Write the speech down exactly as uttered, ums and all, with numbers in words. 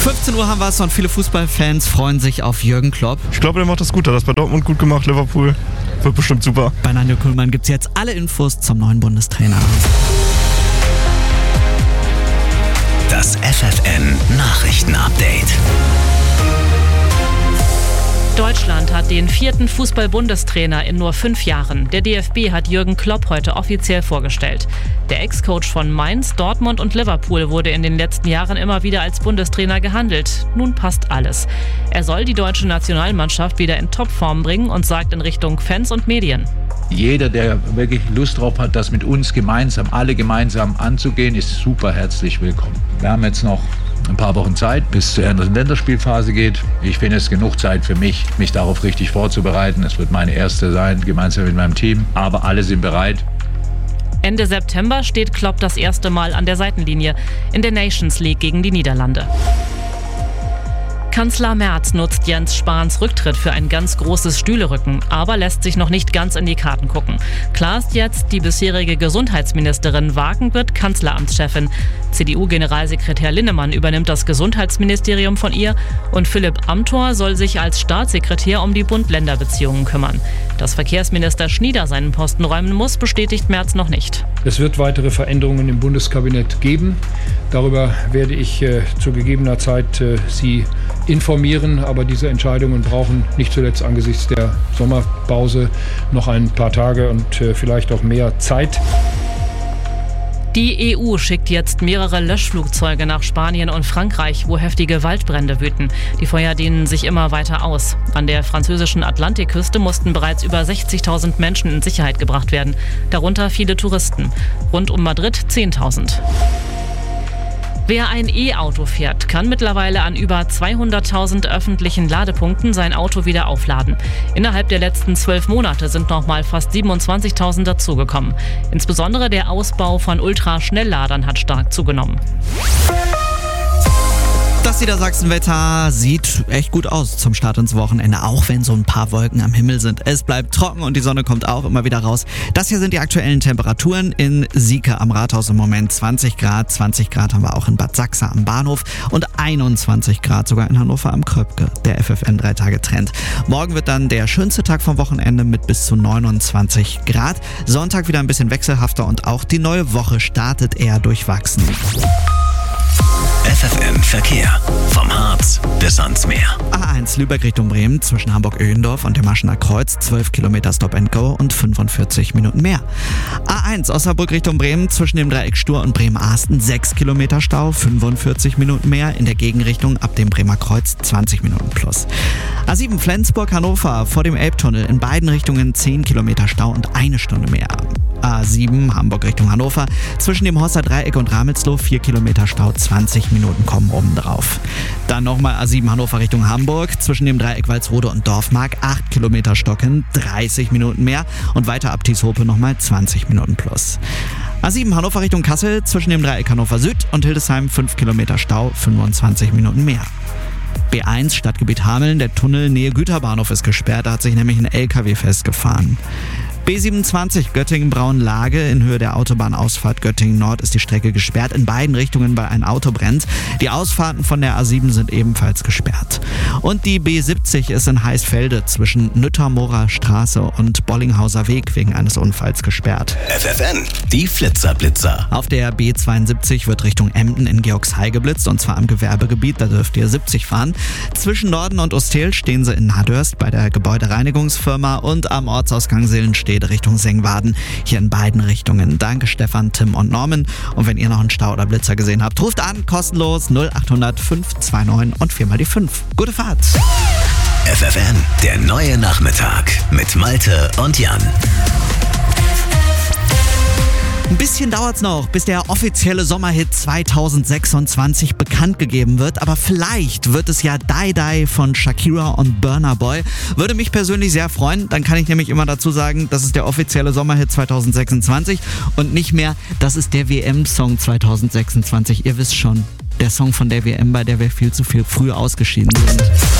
fünfzehn Uhr haben wir es und viele Fußballfans freuen sich auf Jürgen Klopp. Ich glaube, der macht das gut. Er hat das bei Dortmund gut gemacht, Liverpool. Wird bestimmt super. Bei Nanjo Kuhlmann gibt es jetzt alle Infos zum neuen Bundestrainer. Das F F N Nachrichten-Update. Deutschland hat den vierten Fußball-Bundestrainer in nur fünf Jahren. Der D F B hat Jürgen Klopp heute offiziell vorgestellt. Der Ex-Coach von Mainz, Dortmund und Liverpool wurde in den letzten Jahren immer wieder als Bundestrainer gehandelt. Nun passt alles. Er soll die deutsche Nationalmannschaft wieder in Topform bringen und sagt in Richtung Fans und Medien: Jeder, der wirklich Lust drauf hat, das mit uns gemeinsam, alle gemeinsam anzugehen, ist super herzlich willkommen. Wir haben jetzt noch ein paar Wochen Zeit, bis es zur ersten Länderspielphase geht. Ich finde, es ist genug Zeit für mich, mich darauf richtig vorzubereiten. Es wird meine erste sein, gemeinsam mit meinem Team. Aber alle sind bereit. Ende September steht Klopp das erste Mal an der Seitenlinie in der Nations League gegen die Niederlande. Kanzler Merz nutzt Jens Spahns Rücktritt für ein ganz großes Stühlerücken, aber lässt sich noch nicht ganz in die Karten gucken. Klar ist jetzt, die bisherige Gesundheitsministerin Wagen wird Kanzleramtschefin. C D U-Generalsekretär Linnemann übernimmt das Gesundheitsministerium von ihr und Philipp Amthor soll sich als Staatssekretär um die Bund-Länder-Beziehungen kümmern. Dass Verkehrsminister Schnieder seinen Posten räumen muss, bestätigt Merz noch nicht. Es wird weitere Veränderungen im Bundeskabinett geben. Darüber werde ich äh, zu gegebener Zeit äh, Sie informieren, aber diese Entscheidungen brauchen nicht zuletzt angesichts der Sommerpause noch ein paar Tage und äh, vielleicht auch mehr Zeit. Die E U schickt jetzt mehrere Löschflugzeuge nach Spanien und Frankreich, wo heftige Waldbrände wüten. Die Feuer dehnen sich immer weiter aus. An der französischen Atlantikküste mussten bereits über sechzigtausend Menschen in Sicherheit gebracht werden, darunter viele Touristen. Rund um Madrid zehntausend. Wer ein E-Auto fährt, kann mittlerweile an über zweihunderttausend öffentlichen Ladepunkten sein Auto wieder aufladen. Innerhalb der letzten zwölf Monate sind nochmal fast siebenundzwanzigtausend dazugekommen. Insbesondere der Ausbau von Ultraschnellladern hat stark zugenommen. Das Niedersachsen-Wetter sieht echt gut aus zum Start ins Wochenende, auch wenn so ein paar Wolken am Himmel sind. Es bleibt trocken und die Sonne kommt auch immer wieder raus. Das hier sind die aktuellen Temperaturen in Sieke am Rathaus im Moment zwanzig Grad. zwanzig Grad haben wir auch in Bad Sachsa am Bahnhof und einundzwanzig Grad sogar in Hannover am Kröpke. Der F F N drei Tage Trend. Morgen wird dann der schönste Tag vom Wochenende mit bis zu neunundzwanzig Grad. Sonntag wieder ein bisschen wechselhafter und auch die neue Woche startet eher durchwachsen. F F N Verkehr. Vom Harz bis ans Meer. A eins Lübeck Richtung Bremen zwischen Hamburg-Öhendorf und dem Maschener Kreuz zwölf Kilometer Stop and Go und fünfundvierzig Minuten mehr. A eins Osnabrück Richtung Bremen zwischen dem Dreieck Stur und Bremen-Ahsten sechs Kilometer Stau, fünfundvierzig Minuten mehr. In der Gegenrichtung ab dem Bremer Kreuz zwanzig Minuten plus. A sieben Flensburg-Hannover vor dem Elbtunnel in beiden Richtungen zehn Kilometer Stau und eine Stunde mehr. A sieben Hamburg Richtung Hannover zwischen dem Horster Dreieck und Ramelsloh vier Kilometer Stau, zwanzig Minuten kommen obendrauf. Dann nochmal A sieben Hannover Richtung Hamburg zwischen dem Dreieck Walsrode und Dorfmark acht Kilometer Stocken, dreißig Minuten mehr und weiter ab Tieshope nochmal zwanzig Minuten plus. A sieben Hannover Richtung Kassel zwischen dem Dreieck Hannover Süd und Hildesheim fünf Kilometer Stau, fünfundzwanzig Minuten mehr. B eins Stadtgebiet Hameln, der Tunnel Nähe Güterbahnhof ist gesperrt, da hat sich nämlich ein L K W festgefahren. B siebenundzwanzig Göttingen-Braunlage in Höhe der Autobahnausfahrt Göttingen-Nord ist die Strecke gesperrt in beiden Richtungen, weil ein Auto brennt. Die Ausfahrten von der A sieben sind ebenfalls gesperrt. Und die B siebzig ist in Heißfelde zwischen Nüttermorer Straße und Bollinghauser Weg wegen eines Unfalls gesperrt. F F N, die Flitzer-Blitzer. Auf der B zweiundsiebzig wird Richtung Emden in Georgshey geblitzt und zwar am Gewerbegebiet, da dürft ihr siebzig fahren. Zwischen Norden und Ostel stehen sie in Nadörst bei der Gebäudereinigungsfirma und am Ortsausgang Sillenstedt Richtung Sengwaden, hier in beiden Richtungen. Danke Stefan, Tim und Norman. Und wenn ihr noch einen Stau oder Blitzer gesehen habt, ruft an, kostenlos null achthundert fünf zwei neun und viermal die fünf. Gute Fahrt! F F N, der neue Nachmittag mit Malte und Jan. Ein bisschen dauert's noch, bis der offizielle Sommerhit zweitausendsechsundzwanzig bekannt gegeben wird, aber vielleicht wird es ja Die Die von Shakira und Burna Boy. Würde mich persönlich sehr freuen, dann kann ich nämlich immer dazu sagen, das ist der offizielle Sommerhit zweitausendsechsundzwanzig und nicht mehr, das ist der W M-Song zweitausendsechsundzwanzig. Ihr wisst schon, der Song von der W M, bei der wir viel zu viel früh ausgeschieden sind.